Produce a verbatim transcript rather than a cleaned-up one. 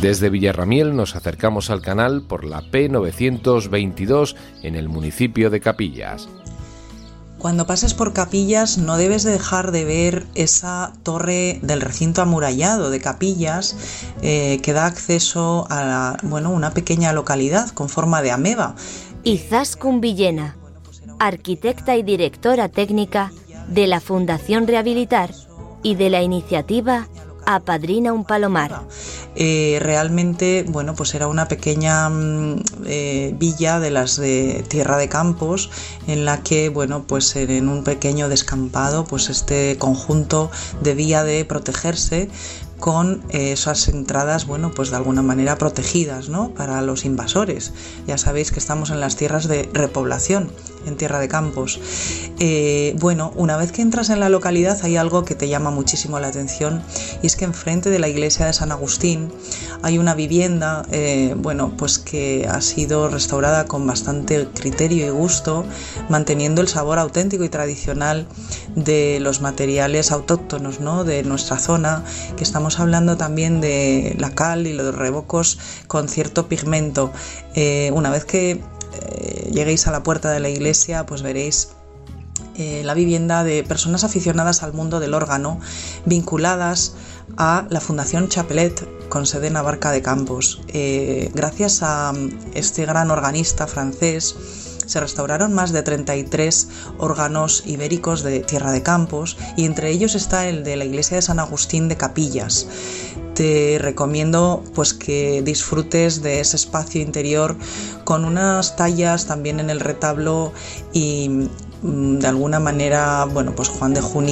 Desde Villarramiel nos acercamos al canal por la P novecientos veintidós en el municipio de Capillas. Cuando pases por Capillas no debes dejar de ver esa torre del recinto amurallado de Capillas eh, que da acceso a bueno, una pequeña localidad con forma de ameba. Izaskun Villena, arquitecta y directora técnica de la Fundación Rehabilitar y de la iniciativa Apadrina un Palomar. Eh, realmente, bueno, pues era una pequeña eh, villa de las de Tierra de Campos, en la que, bueno, pues en un pequeño descampado, pues este conjunto debía de protegerse con eh, esas entradas, bueno, pues de alguna manera protegidas, ¿no?, para los invasores. Ya sabéis que estamos en las tierras de repoblación, en Tierra de Campos. Eh, bueno, una vez que entras en la localidad hay algo que te llama muchísimo la atención, y es que enfrente de la iglesia de San Agustín hay una vivienda, eh, bueno, pues que ha sido restaurada con bastante criterio y gusto, manteniendo el sabor auténtico y tradicional de los materiales autóctonos, ¿no?, de nuestra zona, que estamos hablando también de la cal y los revocos con cierto pigmento. Eh, una vez que eh, lleguéis a la puerta de la iglesia, pues veréis eh, la vivienda de personas aficionadas al mundo del órgano, vinculadas a la Fundación Chapelet, con sede en Abarca de Campos. Eh, gracias a este gran organista francés se restauraron más de treinta y tres órganos ibéricos de Tierra de Campos, y entre ellos está el de la iglesia de San Agustín de Capillas. Te recomiendo pues que disfrutes de ese espacio interior con unas tallas también en el retablo, y de alguna manera, bueno, pues Juan de Juni